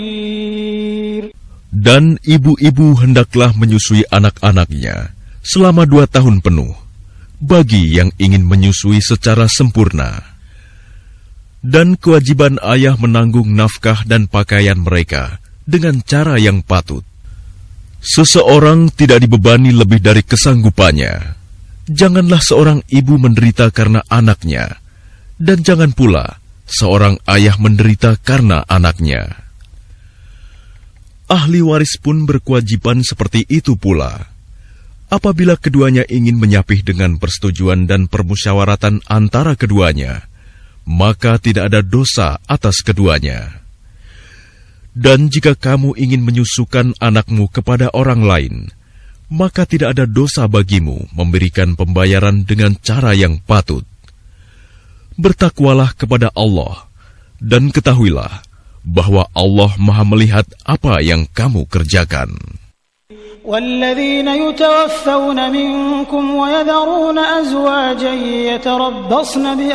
Dan ibu-ibu hendaklah menyusui anak-anaknya selama 2 tahun penuh, bagi yang ingin menyusui secara sempurna. Dan kewajiban ayah menanggung nafkah dan pakaian mereka dengan cara yang patut. Seseorang tidak dibebani lebih dari kesanggupannya. Janganlah seorang ibu menderita karena anaknya, dan jangan pula seorang ayah menderita karena anaknya. Ahli waris pun berkewajiban seperti itu pula. Apabila keduanya ingin menyapih dengan persetujuan dan permusyawaratan antara keduanya, maka tidak ada dosa atas keduanya. Dan jika kamu ingin menyusukan anakmu kepada orang lain, maka tidak ada dosa bagimu memberikan pembayaran dengan cara yang patut. Bertakwalah kepada Allah, dan ketahuilah bahwa Allah Maha melihat apa yang kamu kerjakan. وَالَّذِينَ يُتَوَفَّوْنَ مِنكُمْ وَيَذَرُونَ أَزْوَاجًا يَتَرَبَّصْنَ